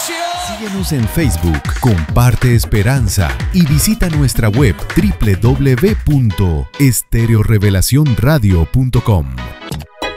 Síguenos en Facebook, comparte esperanza y visita nuestra web www.estereorevelacionradio.com.